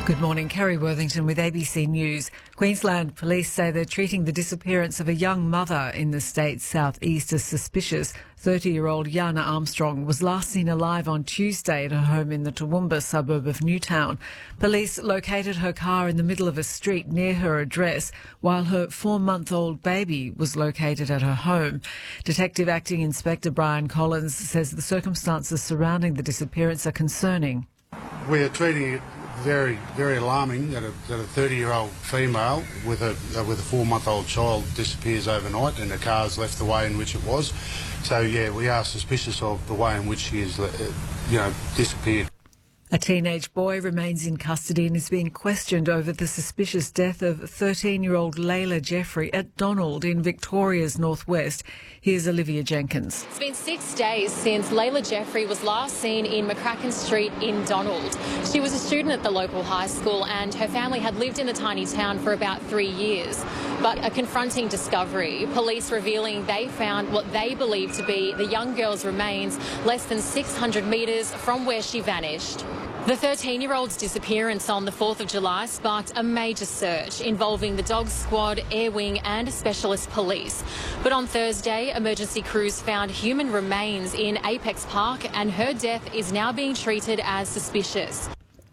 Good morning, Kerry Worthington with ABC News. Queensland police say they're treating the disappearance of a young mother in the state's southeast as suspicious. 30-year-old Yana Armstrong was last seen alive on Tuesday at her home in the Toowoomba suburb of Newtown. Police located her car in the middle of a street near her address, while her 4-month-old baby was located at her home. Detective Acting Inspector Brian Collins says the circumstances surrounding the disappearance are concerning. We are treating it very, very alarming that a 30-year-old female with a 4-month-old child disappears overnight and the car's left the way in which it was. So, yeah, we are suspicious of the way in which she is, disappeared. A teenage boy remains in custody and is being questioned over the suspicious death of 13-year-old Layla Jeffrey at Donald in Victoria's northwest. Here's Olivia Jenkins. It's been 6 days since Layla Jeffrey was last seen in McCracken Street in Donald. She was a student at the local high school and her family had lived in the tiny town for about 3 years. But a confronting discovery, police revealing they found what they believe to be the young girl's remains less than 600 metres from where she vanished. The 13-year-old's disappearance on the 4th of July sparked a major search involving the Dog Squad, Air Wing and specialist police. But on Thursday, emergency crews found human remains in Apex Park and her death is now being treated as suspicious.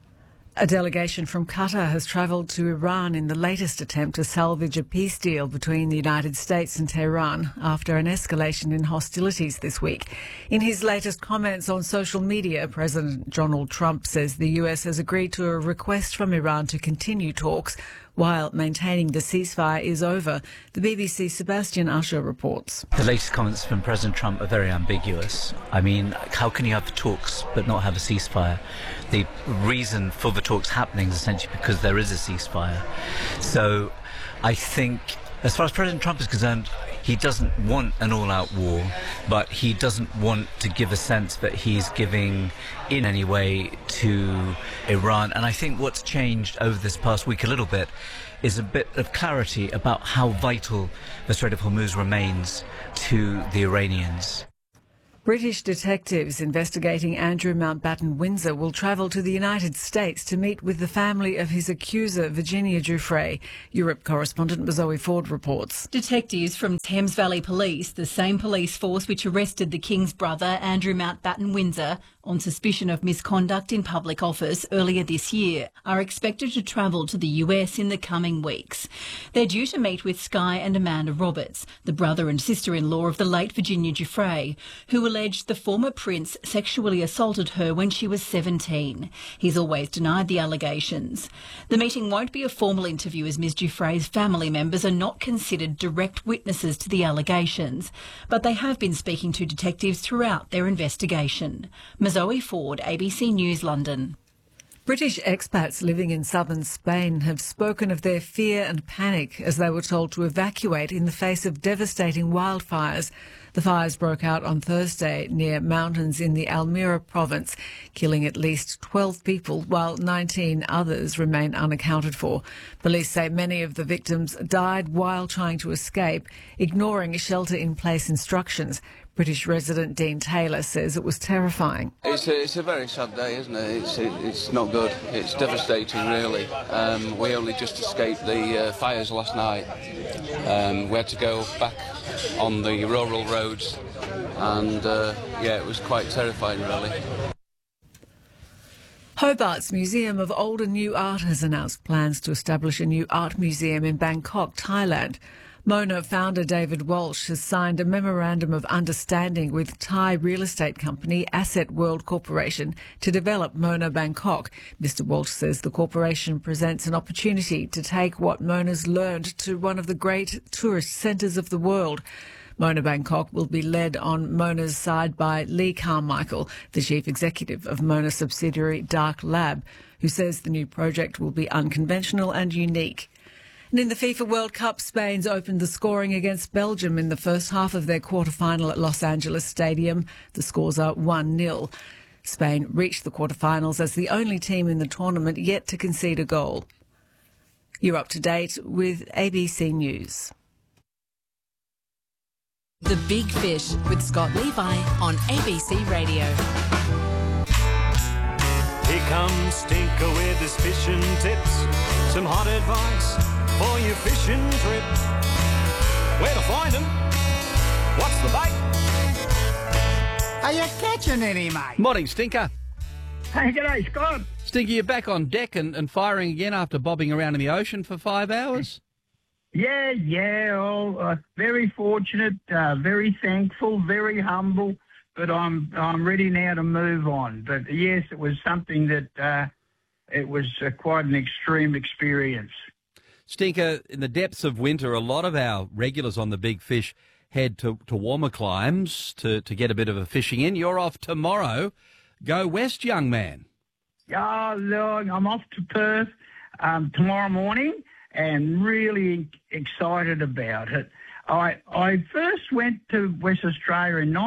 A delegation from Qatar has travelled to Iran in the latest attempt to salvage a peace deal between the United States and Tehran after an escalation in hostilities this week. In his latest comments on social media, President Donald Trump says the US has agreed to a request from Iran to continue talks while maintaining the ceasefire is over. The BBC's Sebastian Usher reports. The latest comments from President Trump are very ambiguous. I mean, how can you have talks but not have a ceasefire? The reason for the talks happening is essentially because there is a ceasefire. So I think, as far as President Trump is concerned, he doesn't want an all-out war, but he doesn't want to give a sense that he's giving in any way to Iran. And I think what's changed over this past week a little bit is a bit of clarity about how vital the Strait of Hormuz remains to the Iranians. British detectives investigating Andrew Mountbatten Windsor will travel to the United States to meet with the family of his accuser, Virginia Giuffre. Europe correspondent Zoe Ford reports. Detectives from Thames Valley Police, the same police force which arrested the King's brother, Andrew Mountbatten Windsor, on suspicion of misconduct in public office earlier this year, are expected to travel to the US in the coming weeks. They're due to meet with Sky and Amanda Roberts, the brother and sister-in-law of the late Virginia Giuffre, who alleged the former prince sexually assaulted her when she was 17. He's always denied the allegations. The meeting won't be a formal interview as Ms Giuffre's family members are not considered direct witnesses to the allegations, but they have been speaking to detectives throughout their investigation. Zoe Ford, ABC News, London. British expats living in southern Spain have spoken of their fear and panic as they were told to evacuate in the face of devastating wildfires. The fires broke out on Thursday near mountains in the Almeria province, killing at least 12 people, while 19 others remain unaccounted for. Police say many of the victims died while trying to escape, ignoring shelter-in-place instructions. British resident Dean Taylor says it was terrifying. It's a very sad day, isn't it? It's not good. It's devastating, really. We only just escaped the fires last night. We had to go back on the rural roads, and it was quite terrifying, really. Hobart's Museum of Old and New Art has announced plans to establish a new art museum in Bangkok, Thailand. Mona founder David Walsh has signed a memorandum of understanding with Thai real estate company Asset World Corporation to develop Mona Bangkok. Mr. Walsh says the corporation presents an opportunity to take what Mona's learned to one of the great tourist centres of the world. Mona Bangkok will be led on Mona's side by Lee Carmichael, the chief executive of Mona subsidiary Dark Lab, who says the new project will be unconventional and unique. And in the FIFA World Cup, Spain's opened the scoring against Belgium in the first half of their quarter-final at Los Angeles Stadium. The scores are 1-0. Spain reached the quarter-finals as the only team in the tournament yet to concede a goal. You're up to date with ABC News. The Big Fish with Scott Levi on ABC Radio. Here comes Stinker with his fishing tips. Some hot advice for your fishing trip. Where to find them? What's the bait? Are you catching any, mate? Morning, Stinker. Hey, g'day, Scott. Stinker, you're back on deck and firing again after bobbing around in the ocean for 5 hours? Yeah. Very fortunate, very thankful, very humble, but I'm ready now to move on. But yes, it was something that it was quite an extreme experience. Stinker, in the depths of winter, a lot of our regulars on the Big Fish head to warmer climes to get a bit of a fishing in. You're off tomorrow. Go west, young man. Oh, look, I'm off to Perth tomorrow morning and really excited about it. I first went to West Australia in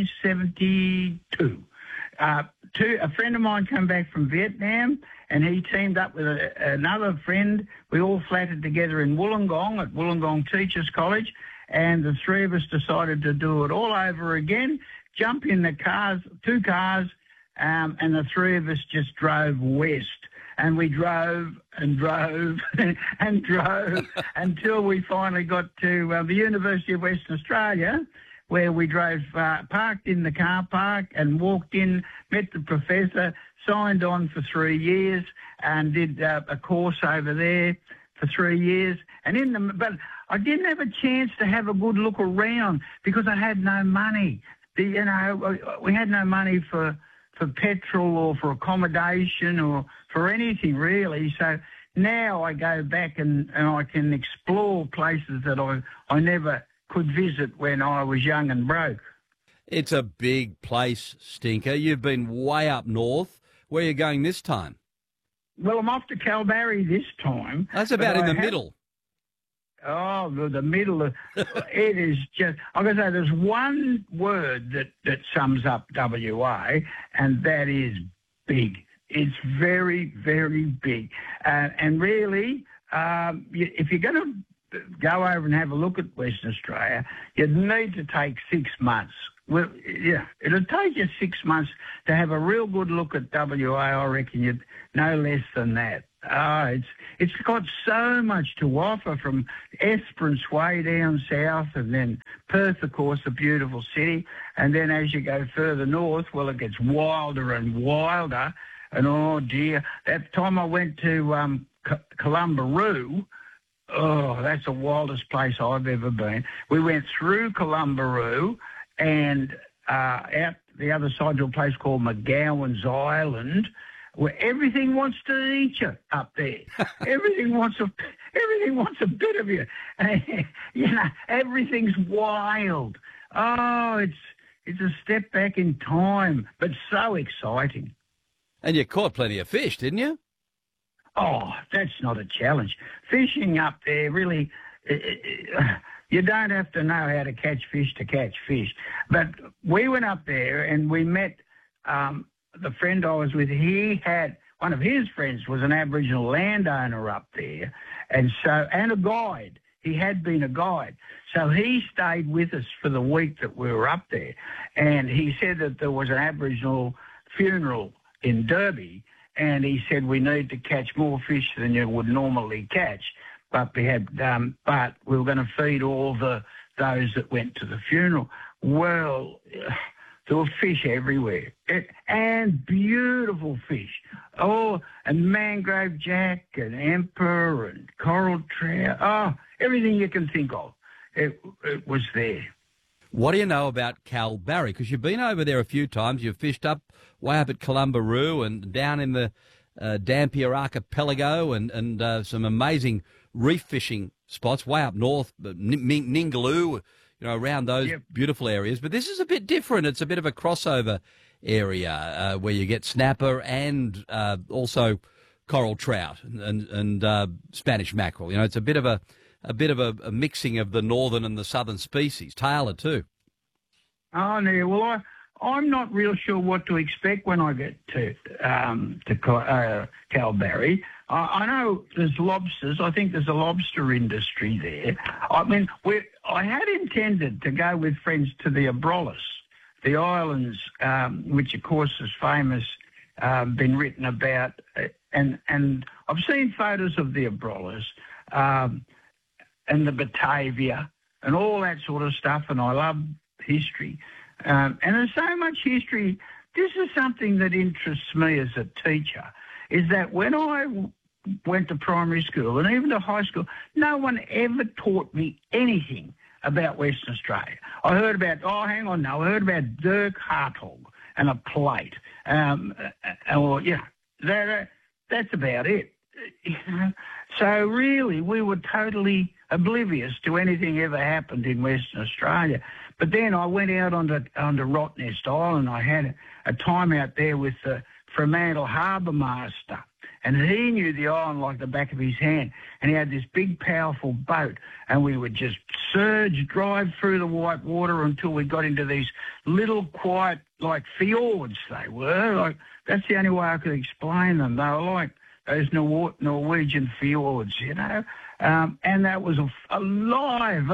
1972. A friend of mine came back from Vietnam and he teamed up with another friend. We all flatted together in Wollongong at Wollongong Teachers College, and the three of us decided to do it all over again, jump in the cars, 2 cars, and the three of us just drove west. And we drove and drove and drove until we finally got to the University of Western Australia, where we drove, parked in the car park and walked in, met the professor, signed on for 3 years and did a course over there for 3 years. But I didn't have a chance to have a good look around because I had no money. We had no money for petrol or for accommodation or for anything really. So now I go back and I can explore places that I never could visit when I was young and broke. It's a big place, Stinker. You've been way up north. Where are you going this time? Well, I'm off to Kalbarri this time. That's about in the middle. Oh, the middle. It is just, I'm going to say there's one word that sums up WA, and that is big. It's very, very big. And really, if you're going to go over and have a look at Western Australia, you'd need to take 6 months. Well, yeah, it'll take you 6 months to have a real good look at WA. I reckon you'd no less than that. It's got so much to offer, from Esperance way down south, and then Perth, of course, a beautiful city. And then as you go further north, well, it gets wilder and wilder. And oh dear, that time I went to Columbaroo. Oh, that's the wildest place I've ever been. We went through Columbaroo and out the other side to a place called McGowan's Island, where everything wants to eat you up there. Everything wants a bit of you. Everything's wild. Oh, it's a step back in time, but so exciting. And you caught plenty of fish, didn't you? Oh, that's not a challenge. Fishing up there, really, you don't have to know how to catch fish to catch fish. But we went up there and we met the friend I was with. He had, one of his friends was an Aboriginal landowner up there, and a guide. He had been a guide. So he stayed with us for the week that we were up there. And he said that there was an Aboriginal funeral in Derby, and he said we need to catch more fish than you would normally catch, but we were going to feed all those that went to the funeral. Well, there were fish everywhere, and beautiful fish. Oh, and mangrove jack and emperor and coral trout. Oh, everything you can think of, it was there. What do you know about Kalbarri? Because you've been over there a few times. You've fished way up at Columbaroo and down in the Dampier Archipelago and some amazing reef fishing spots way up north, Ningaloo, around those beautiful areas. But this is a bit different. It's a bit of a crossover area where you get snapper and also coral trout and Spanish mackerel. It's a bit of a mixing of the northern and the southern species. Tailor too. Oh, no. Well, I'm not real sure what to expect when I get to Kalbarri. I know there's lobsters. I think there's a lobster industry there. I mean, I had intended to go with friends to the Abrolhos, the islands, which of course is famous been written about, and I've seen photos of the Abrolhos and the Batavia and all that sort of stuff, and I love history. And there's so much history. This is something that interests me as a teacher, is that when I went to primary school and even to high school, no one ever taught me anything about Western Australia. I heard about, I heard about Dirk Hartog and a plate. That's about it. So really, we were totally oblivious to anything ever happened in Western Australia. But then I went out onto Rottnest Island. I had a time out there with the Fremantle Harbour Master, and he knew the island like the back of his hand. And he had this big, powerful boat, and we would just drive through the white water until we got into these little, quiet, like fjords. They were like, that's the only way I could explain them. They were like those Norwegian fjords, you know. And that was alive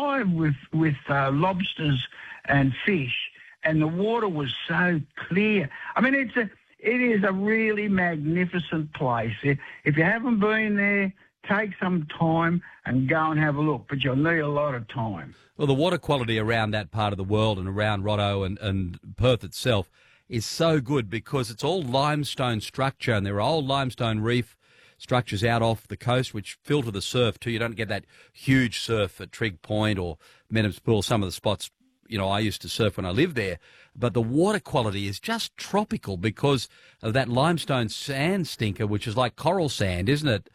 with lobsters and fish, and the water was so clear. I mean, it is a really magnificent place. If you haven't been there, take some time and go and have a look, but you'll need a lot of time. Well, the water quality around that part of the world and around Rotto and Perth itself is so good because it's all limestone structure, and there are old limestone reef structures out off the coast which filter the surf too. You don't get that huge surf at Trigg Point or Mennams Pool, some of the spots, you know, I used to surf when I lived there. But the water quality is just tropical because of that limestone sand stinker, which is like coral sand, isn't it?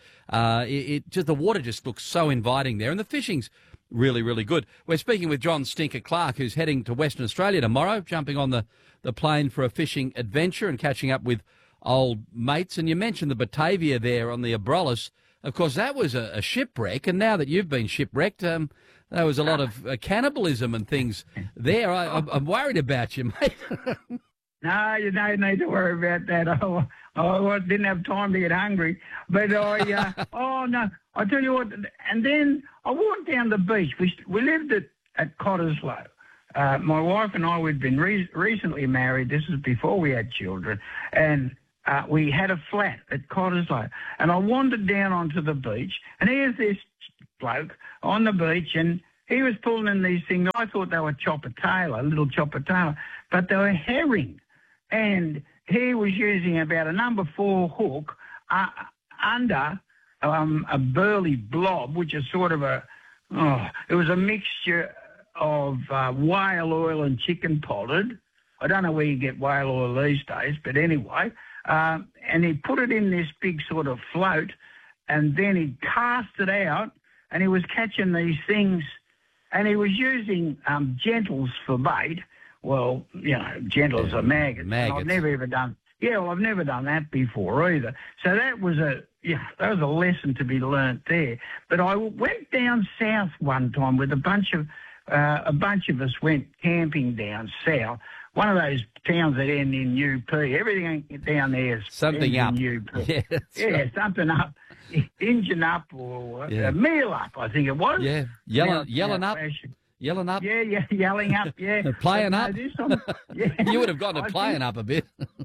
The water just looks so inviting there, and the fishing's really, really good. We're speaking with John Stinker Clark, who's heading to Western Australia tomorrow, jumping on the plane for a fishing adventure and catching up with old mates. And you mentioned the Batavia there on the Abrolhos. Of course, that was a shipwreck, and now that you've been shipwrecked, there was a lot of cannibalism and things there. I'm worried about you, mate. No, you don't need to worry about that. I didn't have time to get hungry. But I tell you what, and then I walked down the beach. We lived at Cottesloe. My wife and I, we'd been recently married. This was before we had children. And we had a flat at Cottesloe. And I wandered down onto the beach, and here's this bloke on the beach, and he was pulling in these things. I thought they were little chopper tailor, but they were herring. And he was using about a number 4 hook under a burley blob, which is sort of it was a mixture of whale oil and chicken potted. I don't know where you get whale oil these days, but anyway. And he put it in this big sort of float, and then he cast it out, and he was catching these things, and he was using gentles for bait. Well, you know, gentles are maggots. I've never done that before either. So that was a lesson to be learnt there. But I went down south one time with a bunch of us went camping down south. One of those towns that end in UP. Everything down there is something up. In UP. Yeah, right. Something up. Engine up or a meal up, I think it was. Yeah, yelling up. Yelling up? Yeah, yelling up, yeah. Playing up? Yeah. You would have gone to playing up a bit.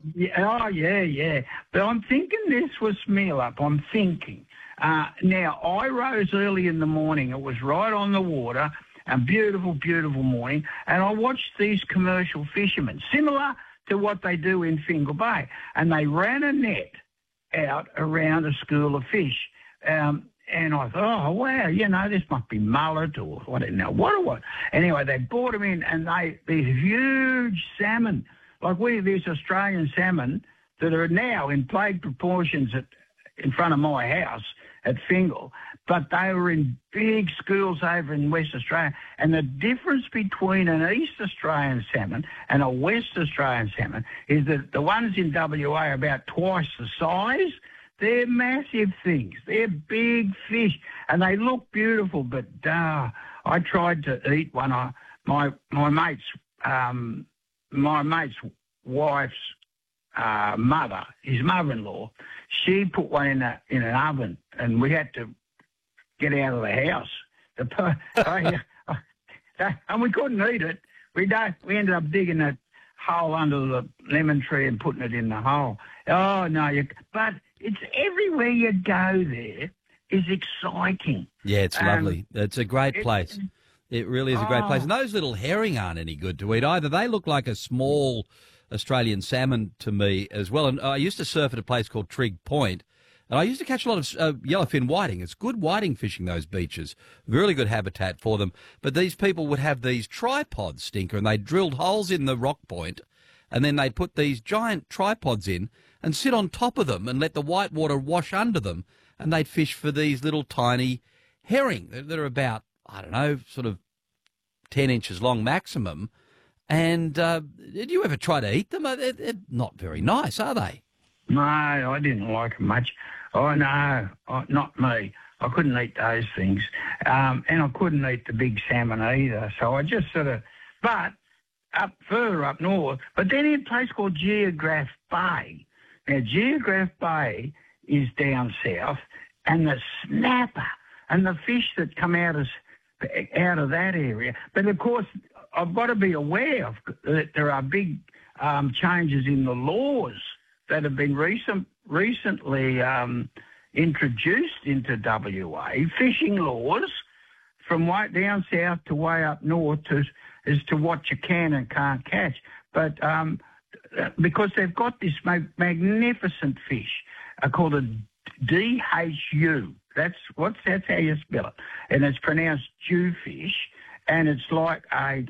Yeah. But I'm thinking this was meal up. I'm thinking. Now, I rose early in the morning. It was right on the water, a beautiful, beautiful morning, and I watched these commercial fishermen, similar to what they do in Fingal Bay, and they ran a net out around a school of fish. And I thought, oh, wow, you know, this must be mullet or I don't know what it was. Anyway, they brought them in, and these huge salmon, like these Australian salmon that are now in plague proportions in front of my house at Fingal, but they were in big schools over in West Australia. And the difference between an East Australian salmon and a West Australian salmon is that the ones in WA are about twice the size. They're massive things. They're big fish, and they look beautiful. But I tried to eat one. My mate's wife's mother, his mother-in-law, she put one in an oven, and we had to get out of the house. And we couldn't eat it. We ended up digging a hole under the lemon tree and putting it in the hole. Oh, no, but it's everywhere you go there is exciting. Yeah, it's lovely. It's a great place. It really is a great place. And those little herring aren't any good to eat either. They look like a small Australian salmon to me as well. And I used to surf at a place called Trigg Point, and I used to catch a lot of yellowfin whiting. It's good whiting fishing, those beaches. Really good habitat for them. But these people would have these tripods, Stinker, and they drilled holes in the rock point, and then they'd put these giant tripods in and sit on top of them and let the white water wash under them, and they'd fish for these little tiny herring that are about, I don't know, sort of 10 inches long maximum. And did you ever try to eat them? They're not very nice, are they? No, I didn't like them much. Oh, no, not me. I couldn't eat those things. And I couldn't eat the big salmon either. So I just sort of, but further up north, but then in a place called Geograph Bay. Now, Geograph Bay is down south, and the snapper and the fish that come out of that area. But, of course, I've got to be aware of that there are big changes in the laws that have been recently introduced into WA, fishing laws from way down south to way up north as to what you can and can't catch. But because they've got this magnificent fish called a DHU. That's how you spell it, and it's pronounced jewfish, and it's like a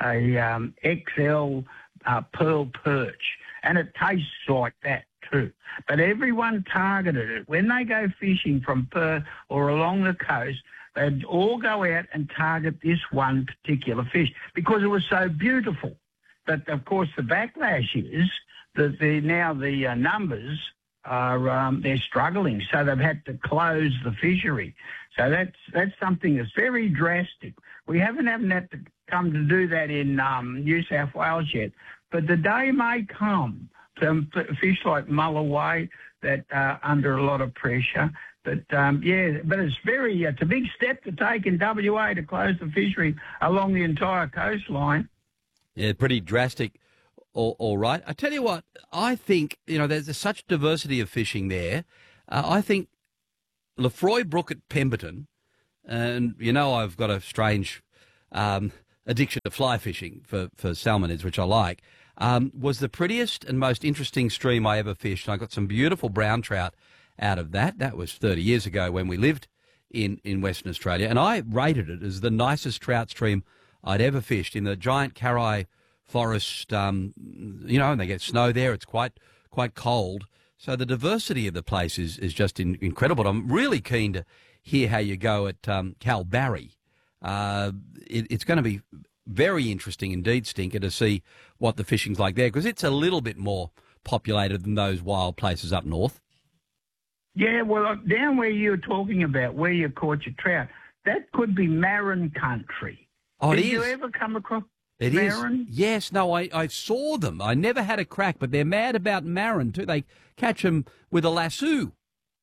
XL pearl perch, and it tastes like that too. But everyone targeted it when they go fishing from Perth or along the coast. They'd all go out and target this one particular fish because it was so beautiful. But of course, the backlash is that the numbers are they're struggling, so they've had to close the fishery. So that's something that's very drastic. We haven't had to come to do that in New South Wales yet, but the day may come. Some fish like mulloway that are under a lot of pressure. But but it's it's a big step to take in WA to close the fishery along the entire coastline. Yeah, pretty drastic. All right. I tell you what, I think, there's such diversity of fishing there. I think Lefroy Brook at Pemberton, and I've got a strange addiction to fly fishing for salmonids, which I like, was the prettiest and most interesting stream I ever fished. And I got some beautiful brown trout out of that. That was 30 years ago when we lived in Western Australia, and I rated it as the nicest trout stream I'd ever fished in the giant Karai forest, and they get snow there. It's quite cold. So the diversity of the place is just incredible. I'm really keen to hear how you go at Kalbarri. It's going to be very interesting indeed, Stinker, to see what the fishing's like there, because it's a little bit more populated than those wild places up north. Yeah, well, down where you were talking about, where you caught your trout, that could be Marron country. Oh, Did you ever come across Marron? Yes, no, I saw them. I never had a crack, but they're mad about Marron too. They catch them with a lasso.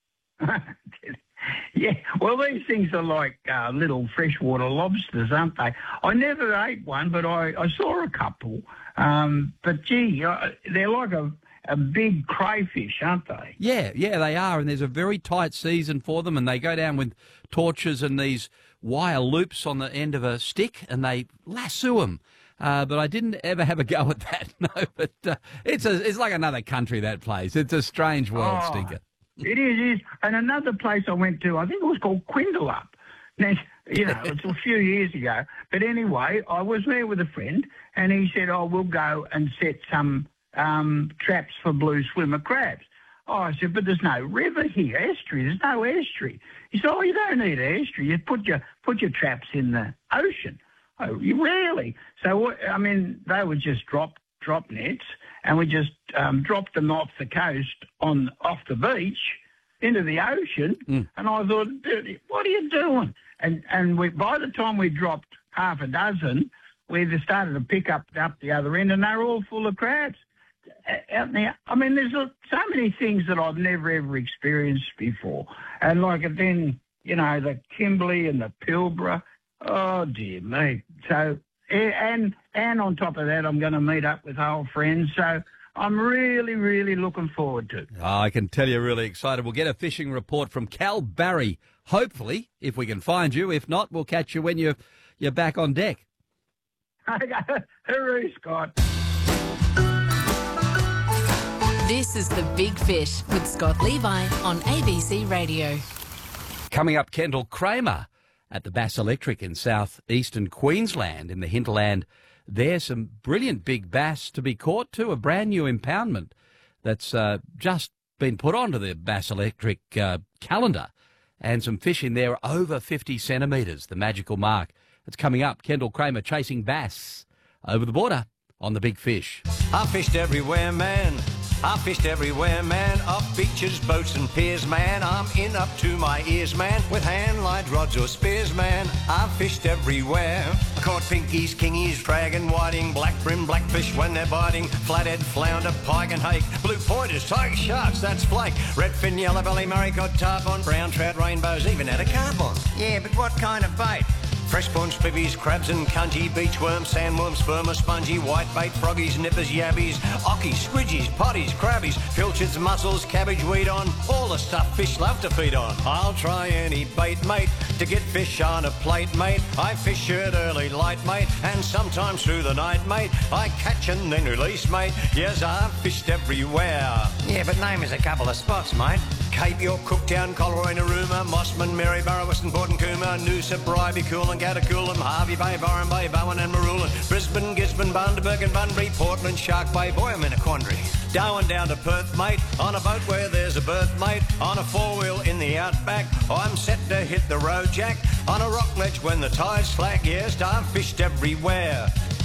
Yeah, well, these things are like little freshwater lobsters, aren't they? I never ate one, but I saw a couple. But, gee, they're like a big crayfish, aren't they? Yeah, they are, and there's a very tight season for them, and they go down with torches and these wire loops on the end of a stick, and they lasso them. But I didn't ever have a go at that, no. But it's like another country, that place. It's a strange world, Stinker. It is. And another place I went to, I think it was called Quindalup. Now, it's a few years ago. But anyway, I was there with a friend, and he said, we'll go and set some traps for blue swimmer crabs. Oh, I said, but there's no river here, estuary. There's no estuary. He said, you don't need an estuary. You put your traps in the ocean. Oh, really? So, they were just drop nets, and we just dropped them off the coast off the beach into the ocean. And I thought, what are you doing? And by the time we dropped half a dozen, we started to pick up the other end, and they're all full of crabs. Out there, there's so many things that I've never ever experienced before, and then the Kimberley and the Pilbara. Oh dear me! So And on top of that, I'm going to meet up with old friends. So I'm really, really looking forward to it. Oh, I can tell you're really excited. We'll get a fishing report from Cal Barry, hopefully, if we can find you. If not, we'll catch you when you're back on deck. Hooroo, Scott. This is The Big Fish with Scott Levi on ABC Radio. Coming up, Kendall Kramer at the Bass Electric in southeastern Queensland in the hinterland. There's some brilliant big bass to be caught too, a brand new impoundment that's just been put onto the Bass Electric calendar, and some fish in there over 50 centimetres, the magical mark. It's coming up. Kendall Kramer chasing bass over the border on The Big Fish. I fished everywhere, man. I fished everywhere, man. Up beaches, boats and piers, man. I'm in up to my ears, man. With hand-lined rods or spears, man. I fished everywhere. I caught pinkies, kingies, dragon, whiting, black brim, blackfish when they're biting, flathead, flounder, pike and hake, blue pointers, tiger sharks, that's flake, redfin, yellow belly, maricod, tarpon, brown trout, rainbows, even had a carp on. Yeah, but what kind of bait? Fresh prawns, pibbies, crabs and cungy, beachworms, sandworms, sperma, spongy, whitebait, froggies, nippers, yabbies, ockies, squidgies, potties, crabbies, pilchards, mussels, cabbage, weed on, all the stuff fish love to feed on. I'll try any bait, mate, to get fish on a plate, mate. I fish it early, late, mate, and sometimes through the night, mate. I catch and then release, mate. Yes, I've fished everywhere. Yeah, but name is a couple of spots, mate. Cape York, Cooktown, Coleraine, Narooma, Mossman, Maryborough, Western Port and Cooma, Noosa, Bribey, Coolum, Gatacoolum, Harvey Bay, Byron Bay, Bowen and Maroolin, Brisbane, Gisborne, Bundaberg and Bunbury, Portland, Shark Bay. Boy, I'm in a quandary. Darwin down to Perth, mate, on a boat where there's a berth, mate, on a four-wheel in the outback. I'm set to hit the road, Jack, on a rock ledge when the tide's slack. Yes, I've fished everywhere.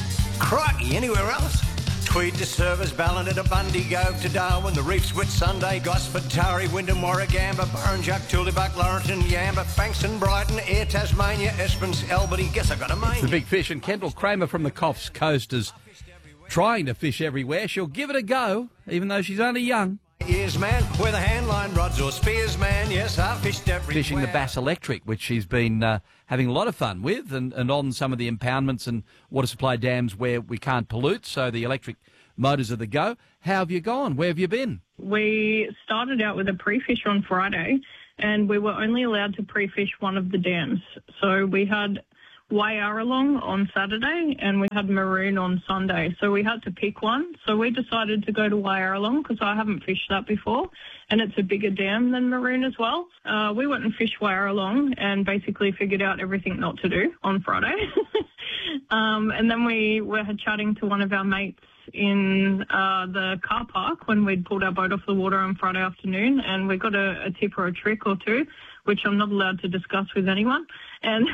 Crikey, anywhere else? Tweed to Service, Ballina to Bundy, Gove to Darwin, the Reefs, Whitsunday, Gosford, Tarry, Wyndham, Warragamba, Burrinjuck, Tullibut, Laurelton, Yamba, Frankston, Brighton, Air Tasmania, Esperance, Albany. Guess I got a mania. The Big Fish, and Kendall Kramer from the Coffs Coast is trying to fish everywhere. She'll give it a go, even though she's only young. Ears, man, with a handline rods or spears, man. Yes, I fished everywhere. Fishing the Bass Electric, which she's been having a lot of fun with, and on some of the impoundments and water supply dams where we can't pollute, so the electric motors are the go. How have you gone? Where have you been? We started out with a pre-fish on Friday, and we were only allowed to pre-fish one of the dams. So we had Waiaralong on Saturday and we had Maroon on Sunday. So we had to pick one. So we decided to go to Waiaralong because I haven't fished that before, and it's a bigger dam than Maroon as well. We went and fished Waiaralong and basically figured out everything not to do on Friday. And then we were chatting to one of our mates in the car park when we'd pulled our boat off the water on Friday afternoon, and we got a tip or a trick or two, which I'm not allowed to discuss with anyone. And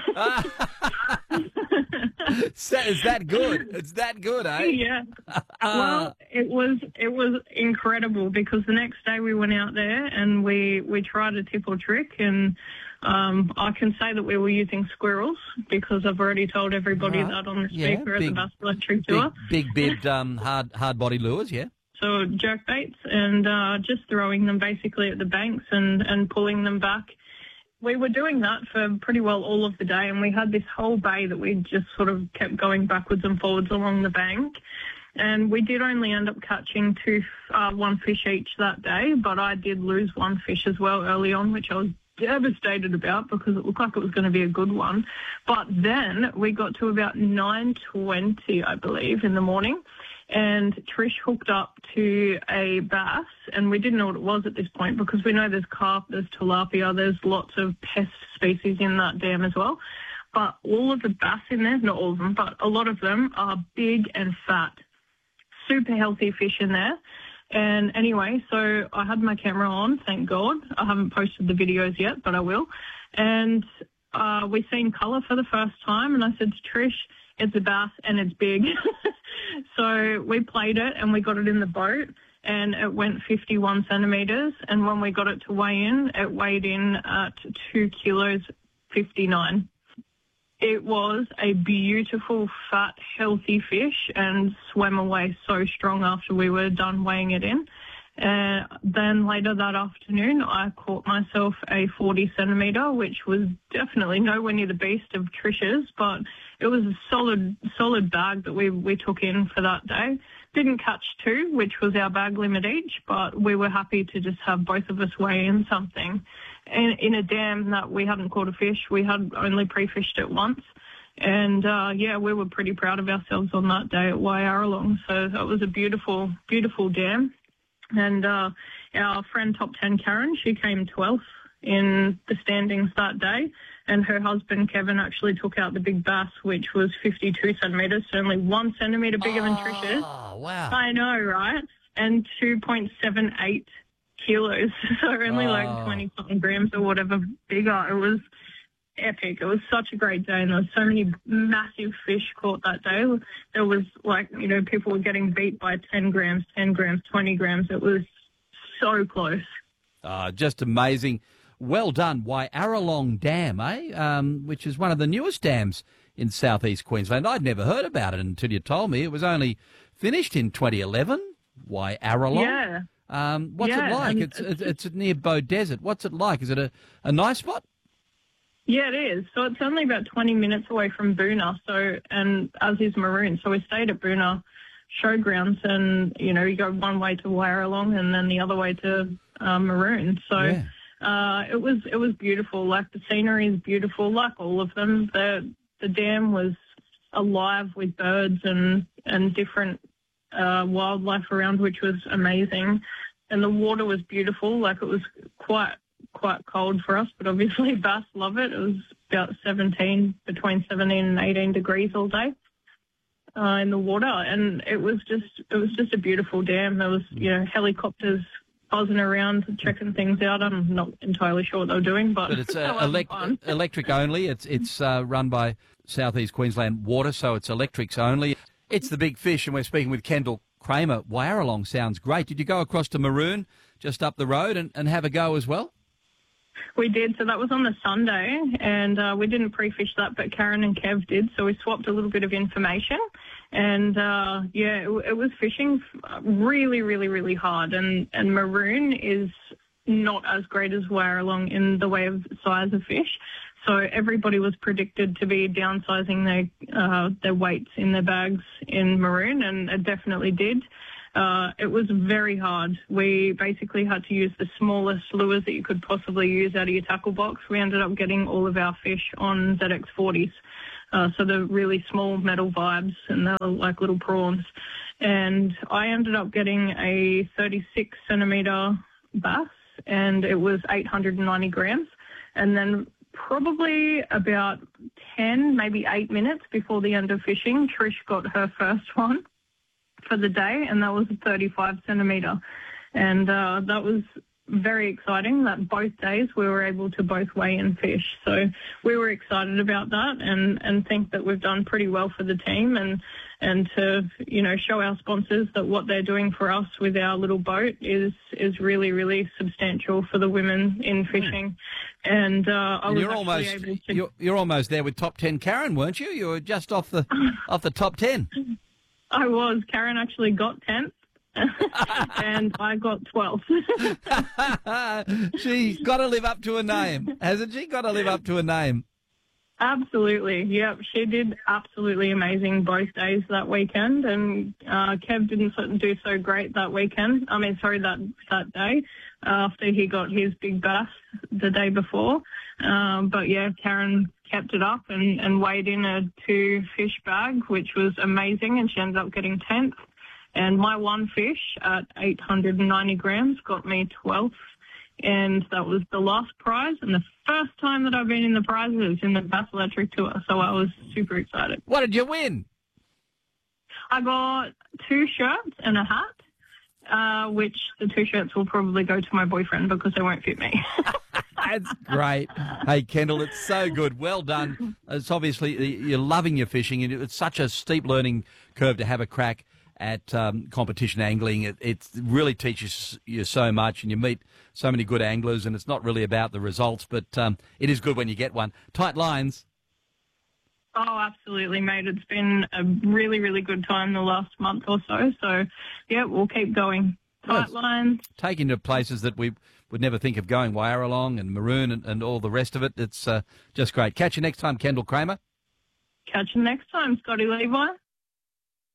So is that good? It's that good, eh? Yeah. Well, it was incredible because the next day we went out there and we tried a tip or trick, and I can say that we were using squirrels because I've already told everybody that on the speaker at the Bass Electric Tour. Big bibbed hard body lures, yeah. So jerk baits and just throwing them basically at the banks and pulling them back. We were doing that for pretty well all of the day, and we had this whole bay that we just sort of kept going backwards and forwards along the bank. And we did only end up catching one fish each that day, but I did lose one fish as well early on, which I was devastated about because it looked like it was going to be a good one. But then we got to about 9:20, I believe, in the morning, and Trish hooked up to a bass, and we didn't know what it was at this point because we know there's carp, there's tilapia, there's lots of pest species in that dam as well. But all of the bass in there, not all of them, but a lot of them are big and fat, super healthy fish in there. And anyway, so I had my camera on, thank God. I haven't posted the videos yet, but I will. And we seen colour for the first time, and I said to Trish, it's a bass and it's big. So we played it and we got it in the boat, and it went 51 centimetres. And when we got it to weigh in, it weighed in at 2 kilos 59. It was a beautiful, fat, healthy fish and swam away so strong after we were done weighing it in. Then later that afternoon, I caught myself a 40 centimetre, which was definitely nowhere near the beast of Trish's, but it was a solid bag that we took in for that day. Didn't catch two, which was our bag limit each, but we were happy to just have both of us weigh in something. And in a dam that we hadn't caught a fish, we had only pre-fished it once. And, we were pretty proud of ourselves on that day at Wyaralong. So that was a beautiful, beautiful dam. And our friend Top 10 Karen, she came 12th in the standings that day. And her husband, Kevin, actually took out the big bass, which was 52 centimetres, so only 1 centimetre bigger than Trish's. Oh, wow. I know, right? And 2.78 kilos, so only like 20-something grams or whatever bigger. It was epic. It was such a great day, and there were so many massive fish caught that day. There was people were getting beat by 10 grams, 20 grams. It was so close. Just amazing. Well done, Wyaralong Dam, which is one of the newest dams in southeast Queensland. I'd never heard about it until you told me. It was only finished in 2011, Wyaralong. Yeah. What's it like? It's near Bow Desert. What's it like? Is it a nice spot? Yeah, it is. So it's only about 20 minutes away from Boonah, and as is Maroon. So we stayed at Boonah Showgrounds, and, you go one way to Wyaralong and then the other way to Maroon. So it was beautiful. Like, the scenery is beautiful, like all of them. The dam was alive with birds and different wildlife around, which was amazing. And the water was beautiful. Like, it was quite cold for us, but obviously bass love it. It was about between 17 and 18 degrees all day in the water, and it was just a beautiful dam. There was helicopters buzzing around checking things out. I'm not entirely sure what they were doing, but it's electric only. It's run by Southeast Queensland Water, so it's electrics only. It's the Big Fish, and we're speaking with Kendall Kramer. Wyaralong sounds great. Did you go across to Maroon, just up the road, and have a go as well? We did. So that was on the Sunday, and we didn't pre-fish that, but Karen and Kev did. So we swapped a little bit of information, and it was fishing really, really, really hard. And Maroon is not as great as Wyaralong in the way of size of fish. So everybody was predicted to be downsizing their weights in their bags in Maroon, and it definitely did. It was very hard. We basically had to use the smallest lures that you could possibly use out of your tackle box. We ended up getting all of our fish on ZX40s, so the really small metal vibes, and they were like little prawns. And I ended up getting a 36 centimetre bass, and it was 890 grams. And then probably about 10, maybe 8 minutes before the end of fishing, Trish got her first one for the day, and that was a 35 centimetre. And that was very exciting that both days we were able to both weigh in fish. So we were excited about that, and think that we've done pretty well for the team, and to, show our sponsors that what they're doing for us with our little boat is really, really substantial for the women in fishing. And you're almost there with top 10 Karen, weren't you? You were just off the top 10. I was. Karen actually got 10th. And I got 12th. She's got to live up to a name, hasn't she? Got to live up to a name. Absolutely. Yep. She did absolutely amazing both days that weekend, and Kev didn't do so great that weekend. That day after he got his big bass the day before. But yeah, Karen kept it up and weighed in a 2-fish bag, which was amazing, and she ended up getting 10th. And my one fish at 890 grams got me 12th. And that was the last prize, and the first time that I've been in the prizes in the Bass Electric Tour, so I was super excited. What did you win? I got 2 shirts and a hat, which the 2 shirts will probably go to my boyfriend because they won't fit me. That's great. Hey, Kendall, it's so good. Well done. It's obviously you're loving your fishing, and it's such a steep learning curve to have a crack at competition angling. It really teaches you so much, and you meet so many good anglers, and it's not really about the results, but it is good when you get one. Tight lines. Oh, absolutely, mate. It's been a really, really good time the last month or so. So, yeah, we'll keep going. tight lines. Taking to places that we would never think of going, Wyaralong and Maroon and all the rest of it. It's just great. Catch you next time, Kendall Kramer. Catch you next time, Scotty Levi.